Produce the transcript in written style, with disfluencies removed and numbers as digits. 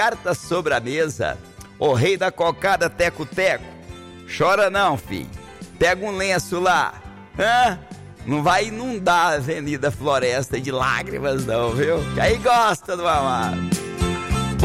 cartas sobre a mesa. O rei da cocada, teco-teco. Chora não, filho. Pega um lenço lá. Não vai inundar a Avenida Floresta de lágrimas não, viu? Que aí gosta do amado.